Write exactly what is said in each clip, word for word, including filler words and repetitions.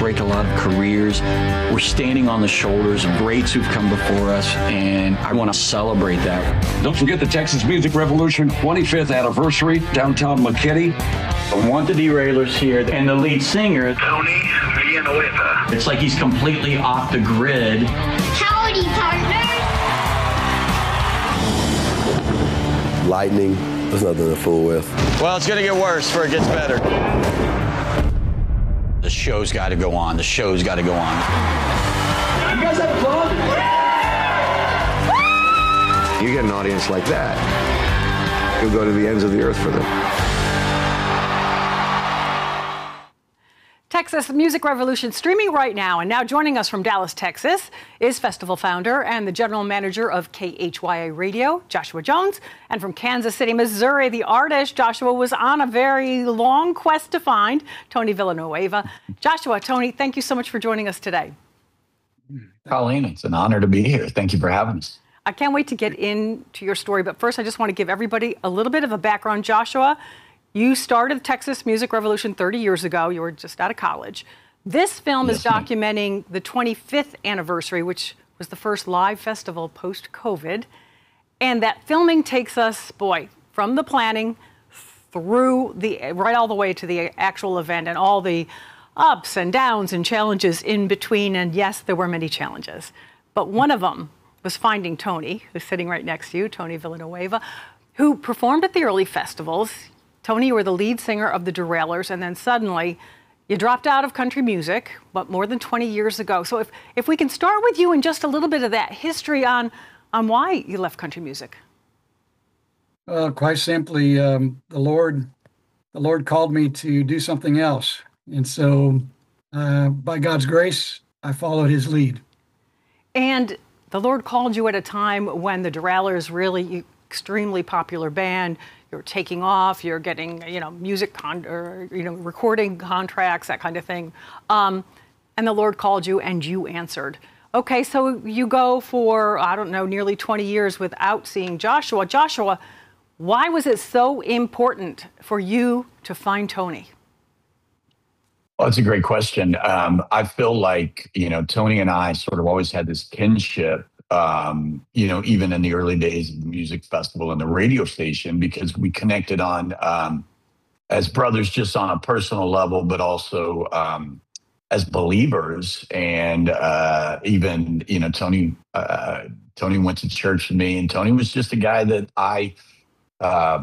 break a lot of careers. We're standing on the shoulders of greats who've come before us, and I want to celebrate that. Don't forget the Texas Music Revolution twenty-fifth anniversary, downtown McKinney. I want the Derailers here, and the lead singer, Tony Villanueva. It's like he's completely off the grid. Howdy, partner. Lightning, there's nothing to fool with. Well, it's going to get worse before it gets better. The show's got to go on. The show's got to go on. You guys have fun? You get an audience like that, you'll go to the ends of the earth for them. Texas Music Revolution streaming right now. And now joining us from Dallas, Texas is festival founder and the general manager of K H Y A Radio, Joshua Jones. And from Kansas City, Missouri, the artist Joshua was on a very long quest to find, Tony Villanueva. Joshua, Tony, thank you so much for joining us today. Colleen, it's an honor to be here. Thank you for having us. I can't wait to get into your story. But first, I just want to give everybody a little bit of a background. Joshua, you started the Texas Music Revolution thirty years ago. You were just out of college. This film yes, is documenting ma'am. the twenty-fifth anniversary, which was the first live festival post-COVID. And that filming takes us, boy, from the planning through the, right all the way to the actual event and all the ups and downs and challenges in between. And yes, there were many challenges. But one of them was finding Tony, who's sitting right next to you, Tony Villanueva, who performed at the early festivals. Tony, you were the lead singer of the Derailers, and then suddenly you dropped out of country music, but more than twenty years ago. So if, if we can start with you and just a little bit of that history on, on why you left country music. Uh, quite simply, um, the Lord, the Lord called me to do something else. And so uh, by God's grace, I followed his lead. And the Lord called you at a time when the Derailers really extremely popular band. You're taking off, you're getting, you know, music con- or, you know, recording contracts, that kind of thing. Um, and the Lord called you and you answered. Okay, so you go for, I don't know, nearly twenty years without seeing Joshua. Joshua, why was it so important for you to find Tony? Well, that's a great question. Um, I feel like, you know, Tony and I sort of always had this kinship. Um, you know, even in the early days of the music festival and the radio station, because we connected on um, as brothers, just on a personal level, but also um, as believers. And uh, even, you know, Tony, uh, Tony went to church with me, and Tony was just a guy that I, uh,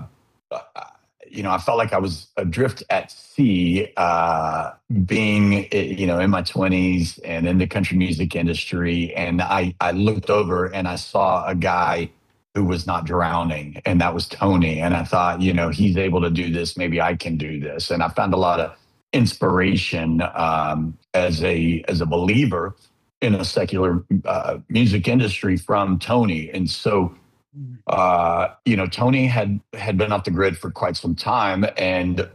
you know, I felt like I was adrift at sea, uh, being, you know, in my twenties and in the country music industry. And I, I looked over and I saw a guy who was not drowning, and that was Tony. And I thought, you know, he's able to do this. Maybe I can do this. And I found a lot of inspiration um, as a as a believer in a secular uh, music industry from Tony. And so Uh, you know, Tony had had been off the grid for quite some time, and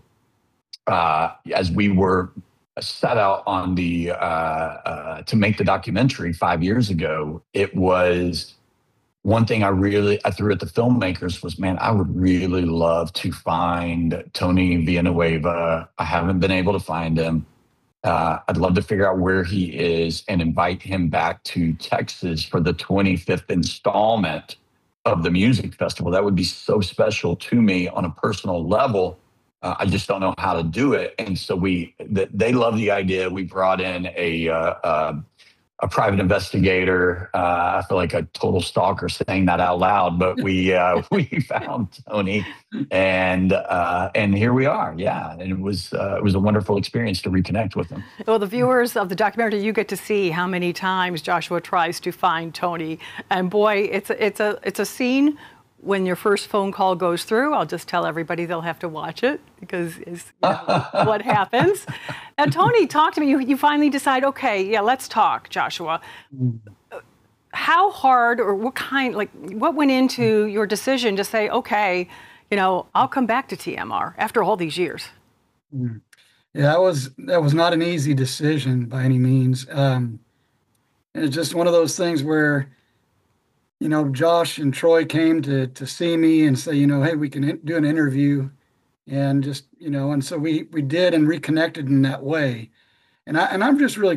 uh, as we were set out on the uh, uh, to make the documentary five years ago, it was one thing I really I threw at the filmmakers was, man, I would really love to find Tony Villanueva. I haven't been able to find him. Uh, I'd love to figure out where he is and invite him back to Texas for the twenty-fifth installment of the music festival. That would be so special to me on a personal level. Uh, I just don't know how to do it. And so we, th- they love the idea. We brought in a, uh, uh, a private investigator. Uh, I feel like a total stalker saying that out loud, but we, uh, we found Tony, and, uh, and here we are. Yeah. And it was, uh, it was a wonderful experience to reconnect with him. Well, the viewers of the documentary, you get to see how many times Joshua tries to find Tony. And boy, it's a, it's a, it's a scene when your first phone call goes through. I'll just tell everybody they'll have to watch it because it's you know, what happens. And Tony, talk to me. You, you finally decide, okay, yeah, let's talk, Joshua. How hard or what kind, like what went into your decision to say, okay, you know, I'll come back to T M R after all these years? Yeah, that was, that was not an easy decision by any means. Um, and it's just one of those things where, you know, Josh and Troy came to to see me and say, you know, hey, we can in- do an interview, and just, you know, and so we we did and reconnected in that way. And I and I'm just really